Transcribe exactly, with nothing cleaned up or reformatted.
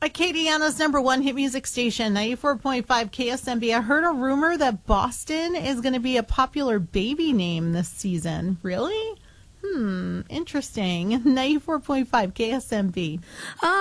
Acadiana's number one hit music station, ninety-four point five K S M B. I heard a rumor that Boston is going to be a popular baby name this season. Really? Hmm, interesting. ninety-four point five K S M B.